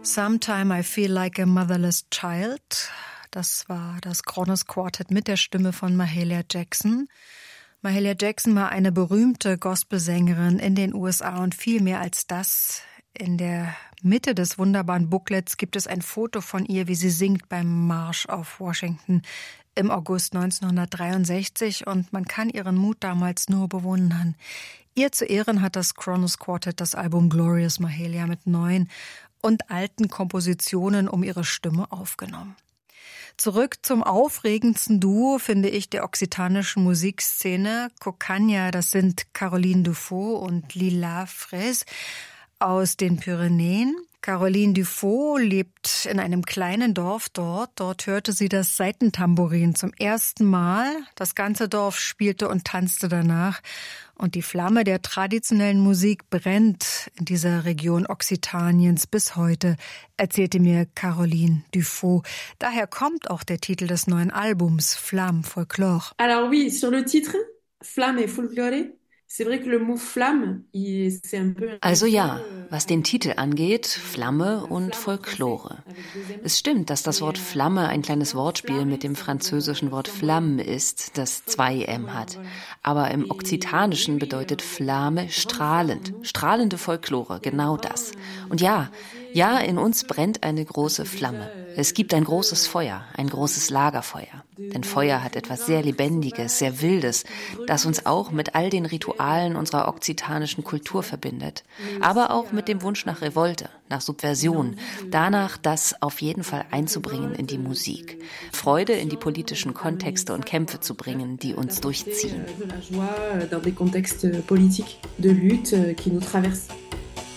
Sometime I Feel Like a Motherless Child. Das war das Kronos Quartet mit der Stimme von Mahalia Jackson. Mahalia Jackson war eine berühmte Gospelsängerin in den USA und viel mehr als das. In der Mitte des wunderbaren Booklets gibt es ein Foto von ihr, wie sie singt beim Marsch auf Washington im August 1963 und man kann ihren Mut damals nur bewundern. Ihr zu Ehren hat das Kronos Quartet das Album Glorious Mahalia mit neuen und alten Kompositionen um ihre Stimme aufgenommen. Zurück zum aufregendsten Duo, finde ich, der okzitanischen Musikszene. Cocagne, das sind Caroline Dufaux und Lila Fraisse aus den Pyrenäen. Caroline Dufaux lebt in einem kleinen Dorf dort. Dort hörte sie das Saitentambourin zum ersten Mal. Das ganze Dorf spielte und tanzte danach. Und die Flamme der traditionellen Musik brennt in dieser Region Okzitaniens bis heute, erzählte mir Caroline Dufaux. Daher kommt auch der Titel des neuen Albums, Flamme Folklore. Alors oui, sur le titre, Flamme et Folklore, c'est vrai que le mot flamme, c'est un peu... Also ja, was den Titel angeht, Flamme und Folklore. Es stimmt, dass das Wort Flamme ein kleines Wortspiel mit dem französischen Wort Flamme ist, das 2 M hat. Aber im Okzitanischen bedeutet Flamme strahlend, strahlende Folklore, genau das. Und ja, in uns brennt eine große Flamme. Es gibt ein großes Feuer, ein großes Lagerfeuer. Denn Feuer hat etwas sehr Lebendiges, sehr Wildes, das uns auch mit all den Ritualen unserer okzitanischen Kultur verbindet. Aber auch mit dem Wunsch nach Revolte, nach Subversion, danach, das auf jeden Fall einzubringen in die Musik. Freude in die politischen Kontexte und Kämpfe zu bringen, die uns durchziehen.